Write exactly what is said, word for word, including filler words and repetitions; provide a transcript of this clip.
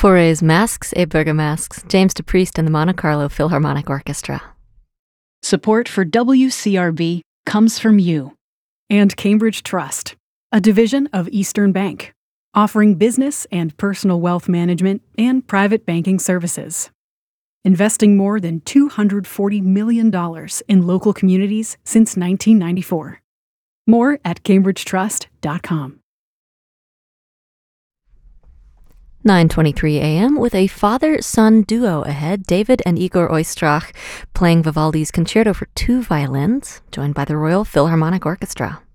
Forêt's Masques et Bergamasques, James DePriest and the Monte Carlo Philharmonic Orchestra. Support for W C R B comes from you and Cambridge Trust, a division of Eastern Bank, offering business and personal wealth management and private banking services. Investing more than two hundred forty million dollars in local communities since nineteen ninety-four. More at cambridge trust dot com. nine twenty-three a.m. with a father-son duo ahead, David and Igor Oistrach playing Vivaldi's Concerto for Two Violins, joined by the Royal Philharmonic Orchestra.